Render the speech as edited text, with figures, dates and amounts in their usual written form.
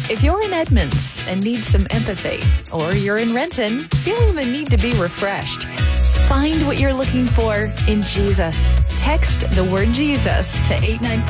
If you're in Edmonds and need some empathy, or you're in Renton feeling the need to be refreshed, find what you're looking for in Jesus. Text the word Jesus to 894.